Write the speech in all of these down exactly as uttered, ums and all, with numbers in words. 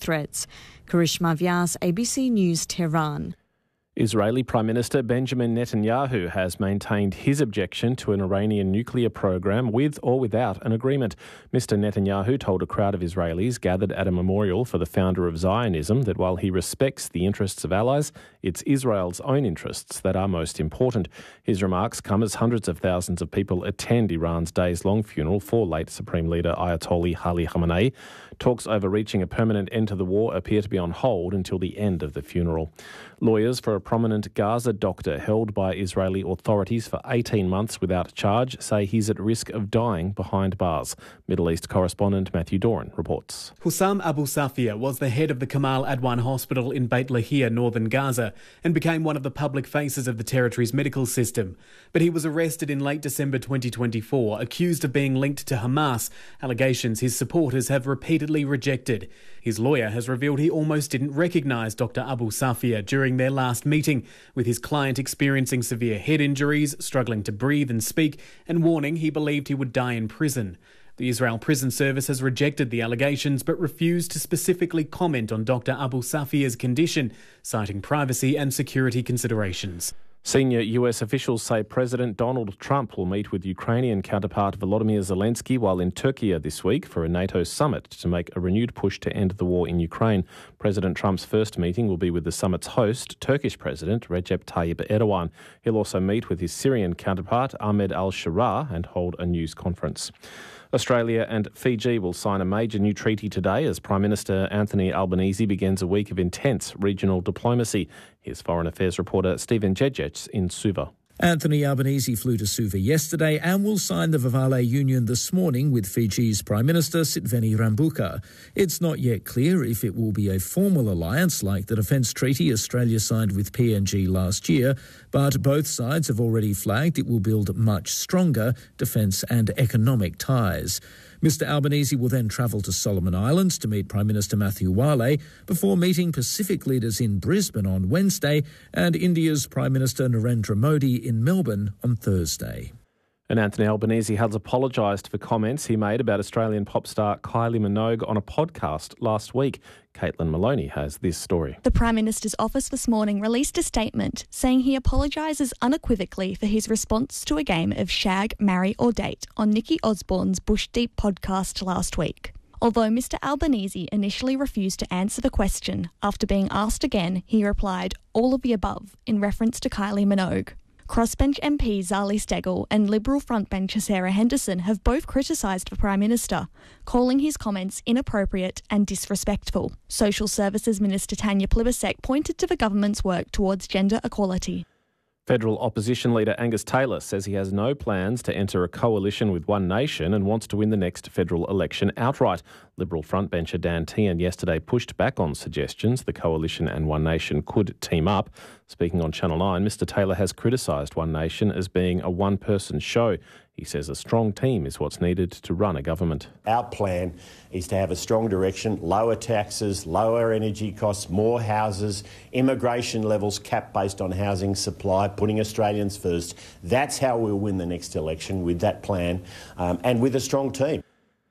threats. Karishma Vyas, A B C News, Tehran. Israeli Prime Minister Benjamin Netanyahu has maintained his objection to an Iranian nuclear program with or without an agreement. Mister Netanyahu told a crowd of Israelis gathered at a memorial for the founder of Zionism that while he respects the interests of allies, it's Israel's own interests that are most important. His remarks come as hundreds of thousands of people attend Iran's days-long funeral for late Supreme Leader Ayatollah Ali Khamenei. Talks over reaching a permanent end to the war appear to be on hold until the end of the funeral. Lawyers for a prominent Gaza doctor held by Israeli authorities for eighteen months without charge say he's at risk of dying behind bars. Middle East correspondent Matthew Doran reports. Hussam Abu Safia was the head of the Kamal Adwan Hospital in Beit Lahia, northern Gaza, and became one of the public faces of the territory's medical system. But he was arrested in late December twenty twenty-four, accused of being linked to Hamas, allegations his supporters have repeatedly rejected. His lawyer has revealed he almost didn't recognise Doctor Abu Safia during their last meeting, with his client experiencing severe head injuries, struggling to breathe and speak, and warning he believed he would die in prison. The Israel Prison Service has rejected the allegations but refused to specifically comment on Doctor Abu Safia's condition, citing privacy and security considerations. Senior U S officials say President Donald Trump will meet with Ukrainian counterpart Volodymyr Zelensky while in Turkey this week for a NATO summit to make a renewed push to end the war in Ukraine. President Trump's first meeting will be with the summit's host, Turkish President Recep Tayyip Erdogan. He'll also meet with his Syrian counterpart Ahmed al-Sharaa and hold a news conference. Australia and Fiji will sign a major new treaty today as Prime Minister Anthony Albanese begins a week of intense regional diplomacy. Here's Foreign Affairs reporter Stephen Jedjets in Suva. Anthony Albanese flew to Suva yesterday and will sign the Vavale Union this morning with Fiji's Prime Minister Sitiveni Rabuka. It's not yet clear if it will be a formal alliance like the defence treaty Australia signed with P N G last year, but both sides have already flagged it will build much stronger defence and economic ties. Mister Albanese will then travel to Solomon Islands to meet Prime Minister Matthew Wale before meeting Pacific leaders in Brisbane on Wednesday and India's Prime Minister Narendra Modi in Melbourne on Thursday. And Anthony Albanese has apologised for comments he made about Australian pop star Kylie Minogue on a podcast last week. Caitlin Maloney has this story. The Prime Minister's office this morning released a statement saying he apologises unequivocally for his response to a game of Shag, Marry or Date on Nikki Osborne's Bush Deep podcast last week. Although Mister Albanese initially refused to answer the question, after being asked again, he replied, all of the above, in reference to Kylie Minogue. Crossbench M P Zali Steggall and Liberal frontbencher Sarah Henderson have both criticised the Prime Minister, calling his comments inappropriate and disrespectful. Social Services Minister Tanya Plibersek pointed to the government's work towards gender equality. Federal opposition leader Angus Taylor says he has no plans to enter a coalition with One Nation and wants to win the next federal election outright. Liberal frontbencher Dan Tehan yesterday pushed back on suggestions the coalition and One Nation could team up. Speaking on Channel nine, Mister Taylor has criticised One Nation as being a one-person show. He says a strong team is what's needed to run a government. Our plan is to have a strong direction, lower taxes, lower energy costs, more houses, immigration levels capped based on housing supply, putting Australians first. That's how we'll win the next election, with that plan um, and with a strong team.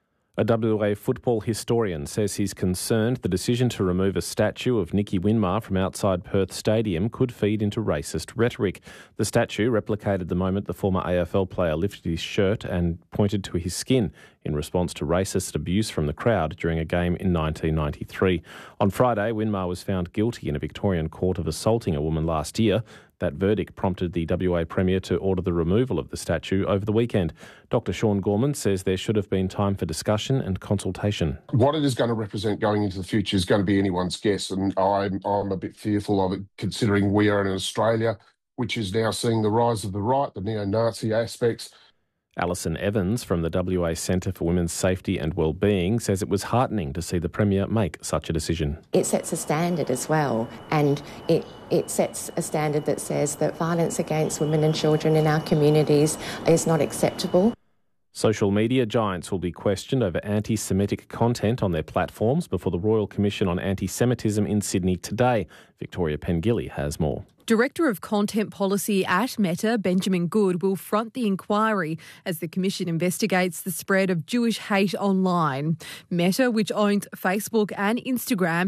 A W A football historian says he's concerned the decision to remove a statue of Nicky Winmar from outside Perth Stadium could feed into racist rhetoric. The statue replicated the moment the former A F L player lifted his shirt and pointed to his skin in response to racist abuse from the crowd during a game in nineteen ninety-three. On Friday, Winmar was found guilty in a Victorian court of assaulting a woman last year. That verdict prompted the W A Premier to order the removal of the statue over the weekend. Doctor Sean Gorman says there should have been time for discussion and consultation. What it is going to represent going into the future is going to be anyone's guess, and I'm, I'm a bit fearful of it, considering we are in Australia, which is now seeing the rise of the right, the neo-Nazi aspects. Alison Evans from the W A Centre for Women's Safety and Wellbeing says it was heartening to see the Premier make such a decision. It sets a standard as well, and it, it sets a standard that says that violence against women and children in our communities is not acceptable. Social media giants will be questioned over anti-Semitic content on their platforms before the Royal Commission on Anti-Semitism in Sydney today. Victoria Pengilly has more. Director of Content Policy at Meta, Benjamin Good, will front the inquiry as the Commission investigates the spread of Jewish hate online. Meta, which owns Facebook and Instagram,